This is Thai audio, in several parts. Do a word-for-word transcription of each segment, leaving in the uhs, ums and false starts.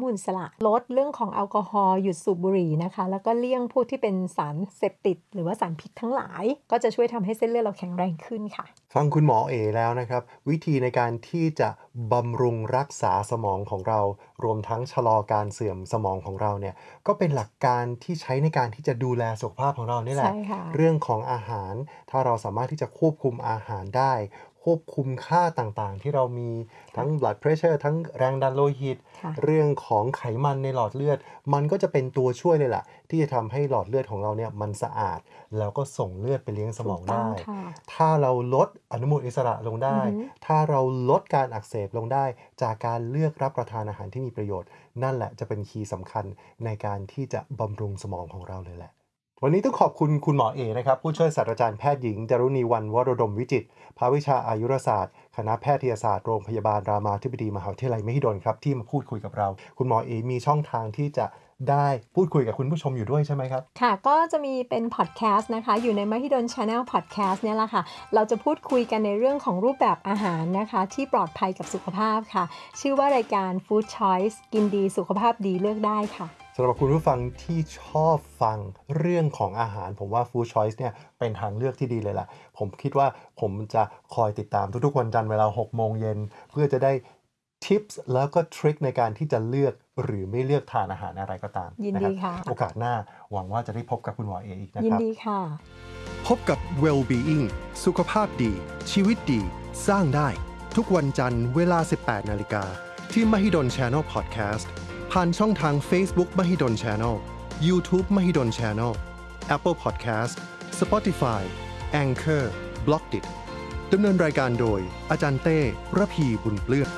หุ่นสละลดเรื่องของแอลกอฮอล์หยุดสูบบุหรี่นะคะแล้วก็เลี่ยงพวกที่เป็นสารเสพติดหรือว่าสารพิษทั้งหลายก็จะช่วยทำให้เส้นเลือดเราแข็งแรงขึ้นค่ะฟังคุณหมอเอแล้วนะครับวิธีในการที่จะบำรุงรักษาสมองของเรารวมทั้งชะลอการเสื่อมสมองของเราเนี่ยก็เป็นหลักการที่ใช้ในการที่จะดูแลสุขภาพของเรานี่แหละเรื่องของอาหารถ้าเราสามารถที่จะควบคุมอาหารได้ควบคุมค่าต่างๆที่เรามีทั้ง blood pressure ทั้งแรงดันโลหิตเรื่องของไขมันในหลอดเลือดมันก็จะเป็นตัวช่วยเลยล่ะที่จะทำให้หลอดเลือดของเราเนี่ยมันสะอาดแล้วก็ส่งเลือดไปเลี้ยงสมองได้ถ้าเราลดอนุมูลอิสระลงได้ถ้าเราลดการอักเสบลงได้จากการเลือกรับประทานอาหารที่มีประโยชน์นั่นแหละจะเป็นคีย์สำคัญในการที่จะบำรุงสมองของเราเลยแหละวันนี้ต้องขอบคุณคุณหมอเอนะครับผู้ช่วยศาสตราจารย์แพทย์หญิงดารุณีวรรณวโรดมวิจิตรภาควิชาอายุรศาสตร์คณะแพทยศาสตร์โรงพยาบาลรามาธิบดีมหาวิทยาลัยมหิดลครับที่มาพูดคุยกับเราคุณหมอเอมีช่องทางที่จะได้พูดคุยกับคุณผู้ชมอยู่ด้วยใช่ไหมครับค่ะก็จะมีเป็นพอดแคสต์นะคะอยู่ในมหิดล Channel Podcast เนี่ยแหละค่ะเราจะพูดคุยกันในเรื่องของรูปแบบอาหารนะคะที่ปลอดภัยกับสุขภาพค่ะชื่อว่ารายการ Food Choice กินดีสุขภาพดีเลือกได้ค่ะสำหรับคุณผู้ฟังที่ชอบฟังเรื่องของอาหารผมว่า Food Choice เนี่ยเป็นทางเลือกที่ดีเลยล่ะผมคิดว่าผมจะคอยติดตามทุกๆวันจันทร์เวลา หกโมงเย็นเพื่อจะได้ทิปส์แล้วก็ทริคในการที่จะเลือกหรือไม่เลือกทานอาหารอะไรก็ตามยินดีค่ะโอกาสหน้าหวังว่าจะได้พบกับคุณหมอเออีกนะครับยินดีค่ะพบกับ Well-being สุขภาพดีชีวิตดีสร้างได้ทุกวันจันทร์เวลา สิบแปดนาฬิกาที่ Mahidol Channel Podcast ผ่านช่องทาง Facebook Mahidol Channel YouTube Mahidol Channel Apple Podcast Spotify Anchor Blockdit ดำเนินรายการโดยอาจารย์เต้ระพีบุญเปลื้อง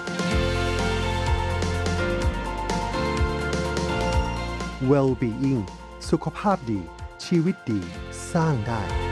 Well-being สุขภาพดีชีวิตดีสร้างได้